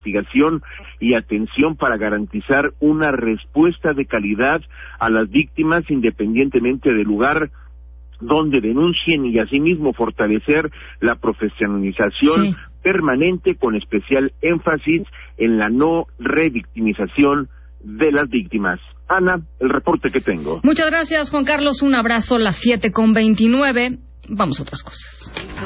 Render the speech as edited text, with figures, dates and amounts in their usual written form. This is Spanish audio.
investigación y atención para garantizar una respuesta de calidad a las víctimas independientemente del lugar donde denuncien y asimismo fortalecer la profesionalización permanente con especial énfasis en la no revictimización de las víctimas. Ana, el reporte que tengo. Muchas gracias, Juan Carlos. Un abrazo, las 7:29. Vamos a otras cosas.